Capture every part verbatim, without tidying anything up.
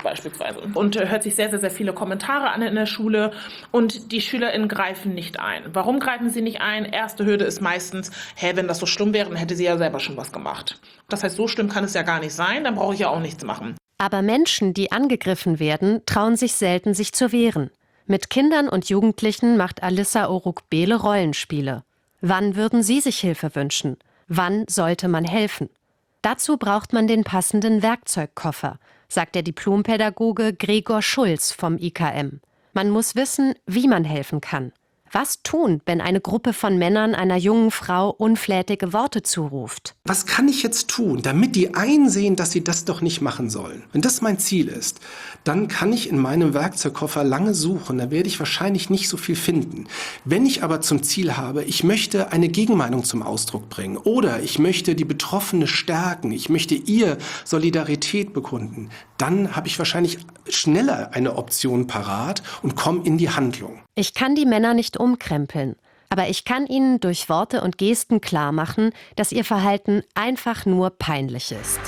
beispielsweise. Und äh, hört sich sehr, sehr, sehr viele Kommentare an in der Schule und die SchülerInnen greifen nicht ein. Warum greifen sie nicht ein? Erste Hürde ist meistens, hä, wenn das so schlimm wäre, dann hätte sie ja selber schon was gemacht. Das heißt, so schlimm kann es ja gar nicht sein, dann brauche ich ja auch nichts machen. Aber Menschen, die angegriffen werden, trauen sich selten, sich zu wehren. Mit Kindern und Jugendlichen macht Alissa Oruk-Behle Rollenspiele. Wann würden Sie sich Hilfe wünschen? Wann sollte man helfen? Dazu braucht man den passenden Werkzeugkoffer, sagt der Diplompädagoge Gregor Schulz vom I K M. Man muss wissen, wie man helfen kann. Was tun, wenn eine Gruppe von Männern einer jungen Frau unflätige Worte zuruft? Was kann ich jetzt tun, damit die einsehen, dass sie das doch nicht machen sollen? Wenn das mein Ziel ist, dann kann ich in meinem Werkzeugkoffer lange suchen, da werde ich wahrscheinlich nicht so viel finden. Wenn ich aber zum Ziel habe, ich möchte eine Gegenmeinung zum Ausdruck bringen oder ich möchte die Betroffene stärken, ich möchte ihr Solidarität bekunden, dann habe ich wahrscheinlich schneller eine Option parat und komme in die Handlung. Ich kann die Männer nicht umkrempeln, aber ich kann ihnen durch Worte und Gesten klarmachen, dass ihr Verhalten einfach nur peinlich ist.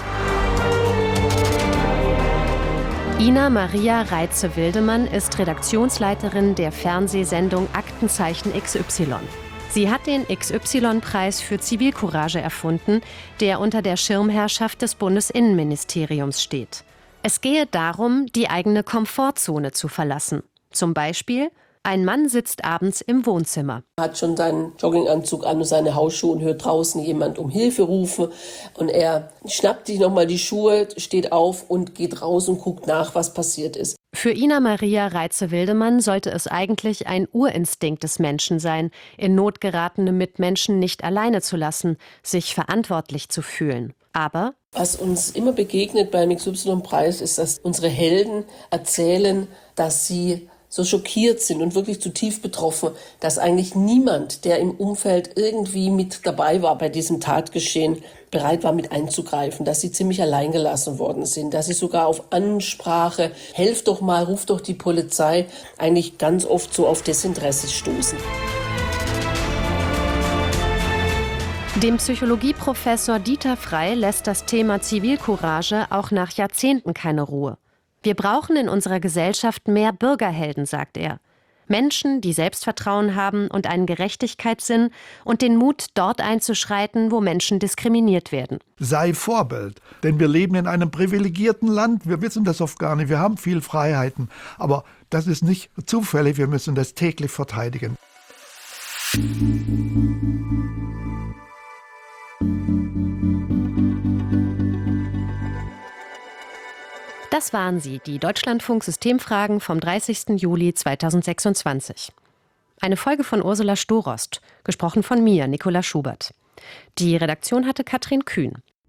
Ina Maria Reitze-Wildemann ist Redaktionsleiterin der Fernsehsendung Aktenzeichen X Y. Sie hat den X Y-Preis für Zivilcourage erfunden, der unter der Schirmherrschaft des Bundesinnenministeriums steht. Es gehe darum, die eigene Komfortzone zu verlassen. Zum Beispiel: Ein Mann sitzt abends im Wohnzimmer. Er hat schon seinen Jogginganzug an und seine Hausschuhe und hört draußen jemand um Hilfe rufen. Und er schnappt sich nochmal die Schuhe, steht auf und geht raus und guckt nach, was passiert ist. Für Ina Maria Reitze-Wildemann sollte es eigentlich ein Urinstinkt des Menschen sein, in Not geratene Mitmenschen nicht alleine zu lassen, sich verantwortlich zu fühlen. Aber was uns immer begegnet beim X Y-Preis ist, dass unsere Helden erzählen, dass sie so schockiert sind und wirklich zutiefst betroffen, dass eigentlich niemand, der im Umfeld irgendwie mit dabei war bei diesem Tatgeschehen, bereit war, mit einzugreifen, dass sie ziemlich alleingelassen worden sind, dass sie sogar auf Ansprache, helft doch mal, ruft doch die Polizei, eigentlich ganz oft so auf Desinteresse stoßen. Dem Psychologieprofessor Dieter Frey lässt das Thema Zivilcourage auch nach Jahrzehnten keine Ruhe. Wir brauchen in unserer Gesellschaft mehr Bürgerhelden, sagt er. Menschen, die Selbstvertrauen haben und einen Gerechtigkeitssinn und den Mut, dort einzuschreiten, wo Menschen diskriminiert werden. Sei Vorbild, denn wir leben in einem privilegierten Land. Wir wissen das oft gar nicht. Wir haben viel Freiheiten, aber das ist nicht zufällig. Wir müssen das täglich verteidigen. Das waren sie, die Deutschlandfunk-Systemfragen vom dreißigsten Juli zweitausendsechsundzwanzig. Eine Folge von Ursula Storost, gesprochen von mir, Nicola Schubert. Die Redaktion hatte Katrin Kühn.